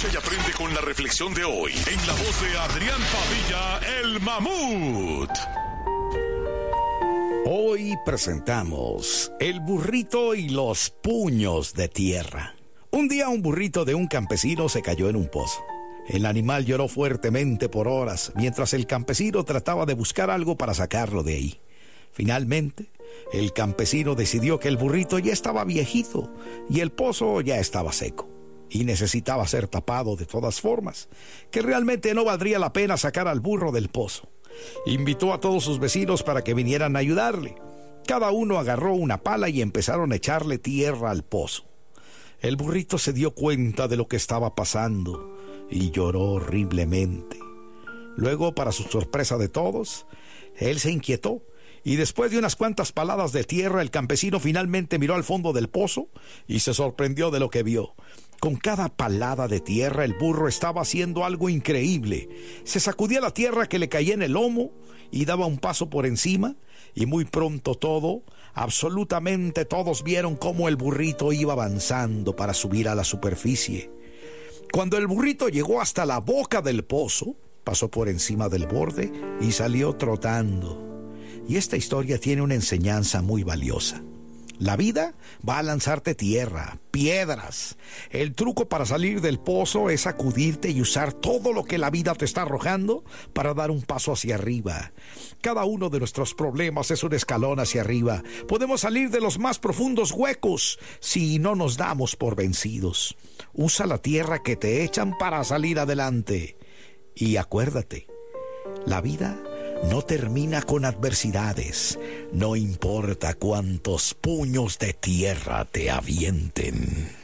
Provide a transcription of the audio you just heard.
Escucha y aprende con la reflexión de hoy en la voz de Adrián Padilla, el Mamut. Hoy presentamos El burrito y los puños de tierra. Un día un burrito de un campesino se cayó en un pozo. El animal lloró fuertemente por horas mientras el campesino trataba de buscar algo para sacarlo de ahí. Finalmente, el campesino decidió que el burrito ya estaba viejito y el pozo ya estaba seco y necesitaba ser tapado de todas formas, que realmente no valdría la pena sacar al burro del pozo. Invitó a todos sus vecinos para que vinieran a ayudarle. Cada uno agarró una pala y empezaron a echarle tierra al pozo. El burrito se dio cuenta de lo que estaba pasando y lloró horriblemente. Luego, para su sorpresa de todos, él se inquietó y después de unas cuantas paladas de tierra, el campesino finalmente miró al fondo del pozo y se sorprendió de lo que vio. Con cada palada de tierra, el burro estaba haciendo algo increíble. Se sacudía la tierra que le caía en el lomo y daba un paso por encima, y muy pronto absolutamente todos vieron cómo el burrito iba avanzando para subir a la superficie. Cuando el burrito llegó hasta la boca del pozo, pasó por encima del borde y salió trotando. Y esta historia tiene una enseñanza muy valiosa. La vida va a lanzarte tierra, piedras. El truco para salir del pozo es sacudirte y usar todo lo que la vida te está arrojando para dar un paso hacia arriba. Cada uno de nuestros problemas es un escalón hacia arriba. Podemos salir de los más profundos huecos si no nos damos por vencidos. Usa la tierra que te echan para salir adelante. Y acuérdate, la vida no termina con adversidades, no importa cuántos puños de tierra te avienten.